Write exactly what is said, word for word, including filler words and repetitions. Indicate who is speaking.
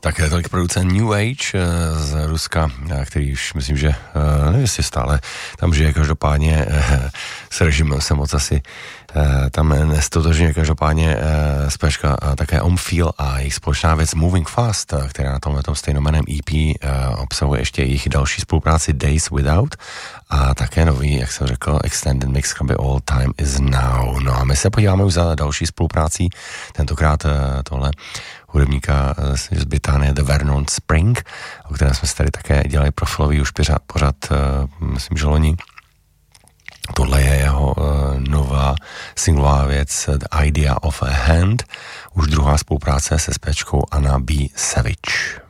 Speaker 1: také tolik producent New Age z Ruska, který už myslím, že nevím, jestli stále tam žije, každopádně s režimem se moc asi tam nestotožňuje, každopádně zpěvačka také Omfeel a jejich společná věc Moving Fast, která na tomhle stejnojmenném E P obsahuje ještě jejich další spolupráci Days Without a také nový, jak jsem řekl, extended mix by All Time Is Now. No a my se podíváme už za další spoluprácí, tentokrát tohle hudebníka z Británie The Vernon Spring, o kterém jsme si tady také dělali profilový už pořád, pořád myslím, že loni. Tohle je jeho uh, nová singlová věc The Idea of a Hand, už druhá spolupráce se zpěvačkou Anna B. Savage.